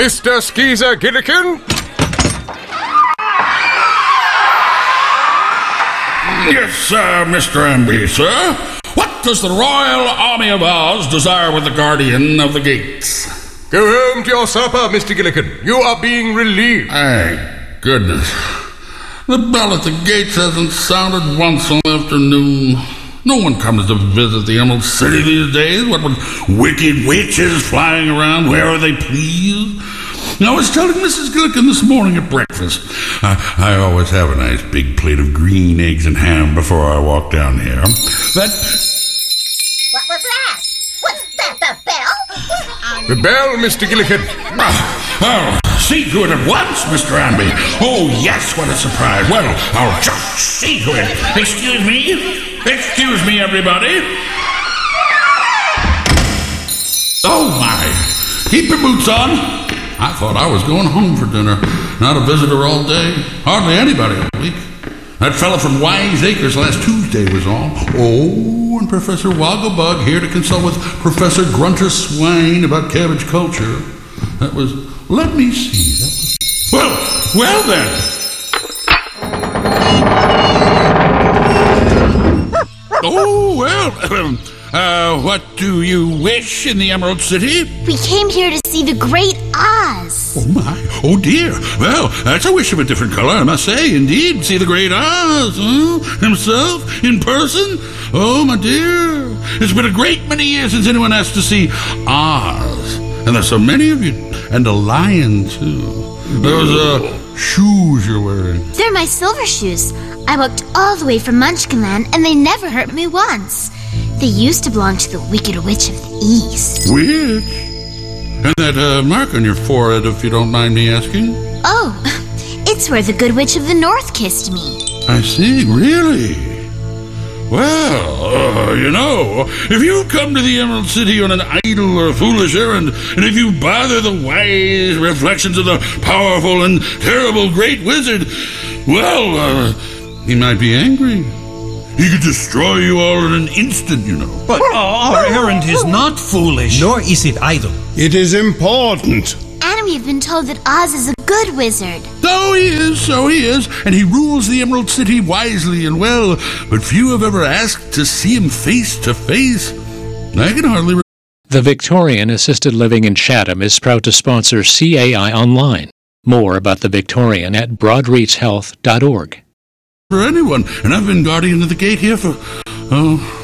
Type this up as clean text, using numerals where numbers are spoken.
Mr. Skeezer Gillikin? Yes, sir, Mr. Amby, sir. What does the Royal Army of Oz desire with the Guardian of the Gates? Go home to your supper, Mr. Gillikin. You are being relieved. Thank goodness. The bell at the gates hasn't sounded once all afternoon. No one comes to visit the Emerald City these days. What with wicked witches flying around wherever they please. I was telling Mrs. Gillikin this morning at breakfast. I always have a nice big plate of green eggs and ham before I walk down here. What was that? Was that the bell? The bell, Mr. Gillikin. Oh, see to it at once, Mr. Amby. Oh, yes, what a surprise. Well, I'll just see to it. Excuse me, everybody. Oh, my. Keep your boots on. I thought I was going home for dinner. Not a visitor all day. Hardly anybody all week. That fella from Wise Acres last Tuesday was all. Oh, and Professor Wogglebug here to consult with Professor Grunter Swine about cabbage culture. That was, let me see. Well then. Oh, well, what do you wish in the Emerald City? We came here to see the Great Oz. Oh, my. Oh, dear. Well, that's a wish of a different color, I must say. Indeed. See the Great Oz, himself, in person? Oh, my dear. It's been a great many years since anyone asked to see Oz. And there's so many of you. And a lion, too. Those, shoes you're wearing. They're my silver shoes. I walked all the way from Munchkinland, and they never hurt me once. They used to belong to the Wicked Witch of the East. Witch? And that mark on your forehead, if you don't mind me asking? Oh, it's where the Good Witch of the North kissed me. I see, really? Well, if you come to the Emerald City on an idle or foolish errand, and if you bother the wise reflections of the powerful and terrible Great Wizard, well, he might be angry. He could destroy you all in an instant, you know. But our errand is not foolish. Nor is it idle. It is important. And we've been told that Oz is a good wizard. So he is, and he rules the Emerald City wisely and well, but few have ever asked to see him face to face. I can hardly... The Victorian Assisted Living in Chatham is proud to sponsor CAI Online. More about the Victorian at broadreachhealth.org. For anyone, and I've been guardian of the gate here for,